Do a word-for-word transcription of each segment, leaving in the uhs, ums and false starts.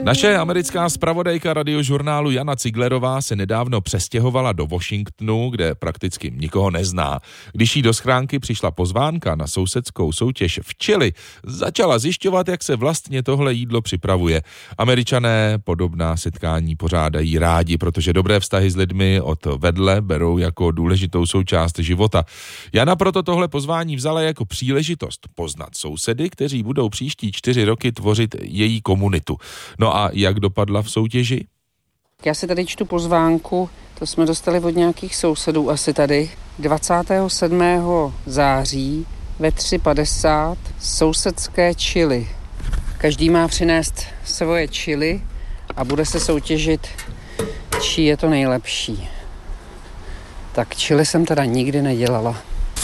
Naše americká zpravodajka Radiožurnálu Jana Ciglerová se nedávno přestěhovala do Washingtonu, kde prakticky nikoho nezná. Když jí do schránky přišla pozvánka na sousedskou soutěž v Chile, začala zjišťovat, jak se vlastně tohle jídlo připravuje. Američané podobná setkání pořádají rádi, protože dobré vztahy s lidmi od vedle berou jako důležitou součást života. Jana proto tohle pozvání vzala jako příležitost poznat sousedy, kteří budou příští čtyři roky tvořit její komunitu. No a jak dopadla v soutěži? Já si tady čtu pozvánku, to jsme dostali od nějakých sousedů asi tady. dvacátého sedmého září ve tři padesát sousedské Chile. Každý má přinést svoje chili a bude se soutěžit, čí je to nejlepší. Tak chili jsem teda nikdy nedělala.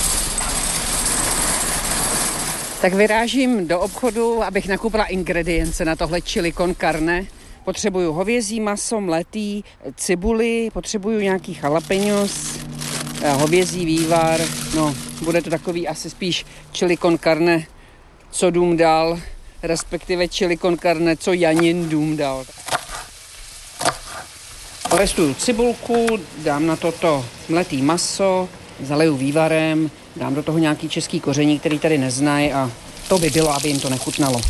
Tak vyrážím do obchodu, abych nakoupila ingredience na tohle chili con carne. Potřebuju hovězí maso, mletý, cibuli, potřebuju nějaký jalapeňos, hovězí vývar. No, bude to takový asi spíš chili con carne, co dům dal, respektive chili con carne, co Janin dům dal. Porestuju cibulku, dám na toto mletý maso, zaleju vývarem, dám do toho nějaký český koření, který tady neznají a to by bylo, aby jim to nechutnalo.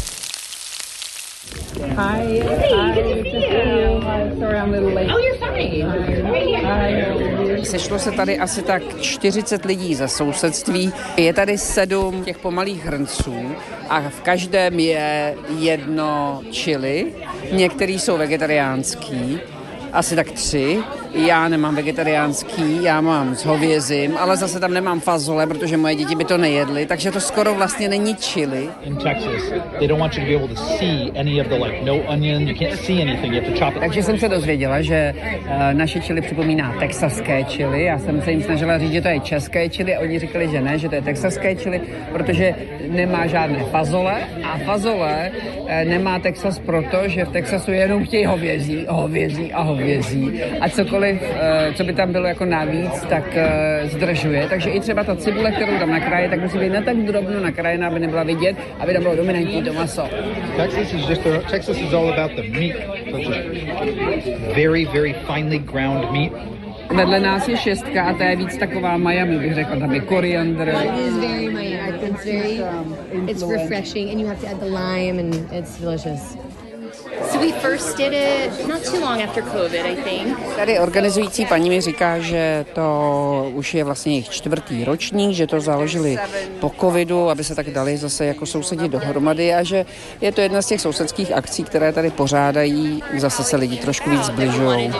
Hi, hi, sorry, I'm a little late. Oh, you're fine. Hi. Sešlo se tady asi tak čtyřicet lidí ze sousedství. Je tady sedm těch pomalých hrnců a v každém je jedno chili. Některý jsou vegetariánský, asi tak tři. Já nemám vegetariánský, já mám s hovězím, ale zase tam nemám fazole, protože moje děti by to nejedly, takže to skoro vlastně není chili. In Texas, they don't want you to be able to see any of the like no onion, you can't see anything, you have to chop it. Takže jsem se dozvěděla, že uh, naše chili připomíná texaské chili. Já jsem se jim snažila říct, že to je české chili a oni říkali, že ne, že to je texaské chili, protože nemá žádné fazole a fazole uh, nemá Texas proto, že v Texasu jenom chtějí hovězí, hovězí a hovězí a cokoliv, co by tam bylo jako navíc, tak zdržuje. Takže i třeba ta cibule, kterou tam nakráje, tak musí být ne tak drobno nakrájená, aby nebyla vidět, aby tam bylo dominantní to maso. Texas is just a, Texas is all about the meat, which is very, very finely ground meat. Vedle nás je šestka a ta je víc taková Miami, bych řekla, tam je koriandr. It is very Miami. It's very, it's refreshing and you have to add the lime and it's delicious. So we first did it not too long after COVID, I think. Tady organizující paní mi říká, že to už je vlastně jejich čtvrtý ročník, že to založili po covidu, aby se tak dali zase jako sousedi dohromady a že je to jedna z těch sousedských akcí, které tady pořádají, zase se lidi trošku víc zbližují.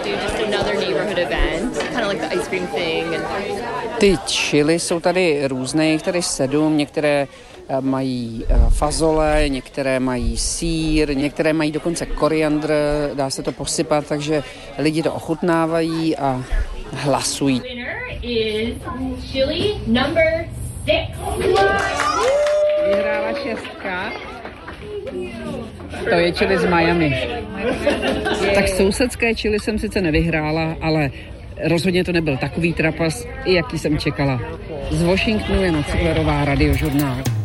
Ty chili jsou tady různé, jich tady sedm, některé mají fazole, některé mají sýr, některé mají dokonce koriandr, dá se to posypat, takže lidi to ochutnávají a hlasují. Vyhrála šestka. To je chili z Miami. Tak sousedské chili jsem sice nevyhrála, ale rozhodně to nebyl takový trapas, i jaký jsem čekala. Z Washingtonu je Jana Ciglerová, Radiožurnál.